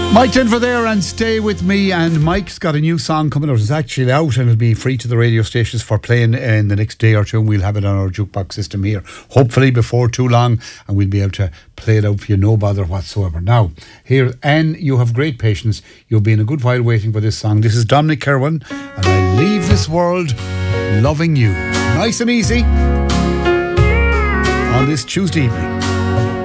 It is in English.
Mike Denver there, and Stay With Me. And Mike's got a new song coming out. It's actually out and it'll be free to the radio stations for playing in the next day or two, and we'll have it on our jukebox system here hopefully before too long, and we'll be able to play it out for you, no bother whatsoever. Now here, Anne, you have great patience. You'll be in a good while waiting for this song. This is Dominic Kerwin and I Leave This World Loving You. Nice and easy on this Tuesday evening.